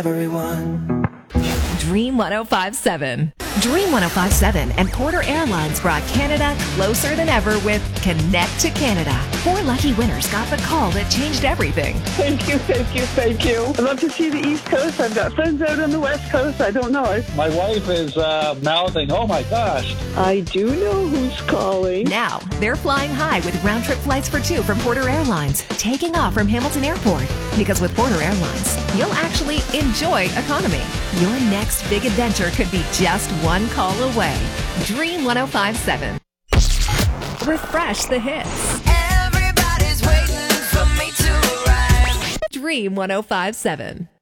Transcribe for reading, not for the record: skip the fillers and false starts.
Everyone. Dream 1057. Dream 1057 and Porter Airlines brought Canada closer than ever with Connect to Canada. 4 lucky winners got the call that changed everything. Thank you, thank you, thank you. I'd love to see the East Coast. I've got friends out on the West Coast. I don't know. My wife is mouthing, oh my gosh. I do know who's calling. Now, they're flying high with round-trip flights for 2 from Porter Airlines, taking off from Hamilton Airport. Because with Porter Airlines, you'll actually enjoy economy. Your next big adventure could be just one call away. Dream 1057. Refresh the hits. Everybody's waiting for me to arrive. Dream 1057.